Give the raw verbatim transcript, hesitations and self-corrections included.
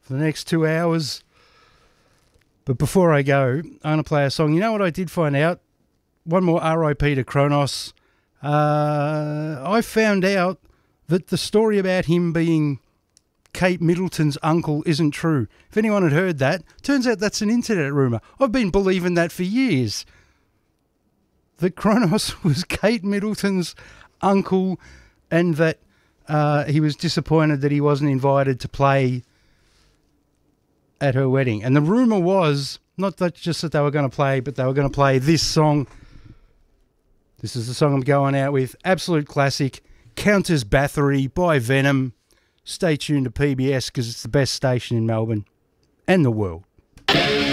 for the next two hours. But before I go, I'm going to play a song. You know what I did find out? One more R I P to Kronos. Uh, I found out that the story about him being Kate Middleton's uncle isn't true. If anyone had heard that, turns out that's an internet rumour. I've been believing that for years. That Kronos was Kate Middleton's uncle and that uh, he was disappointed that he wasn't invited to play at her wedding. And the rumour was, not that just that they were going to play, but they were going to play this song. This is the song I'm going out with. Absolute classic. Countess Bathory by Venom. Stay tuned to P B S because it's the best station in Melbourne and the world.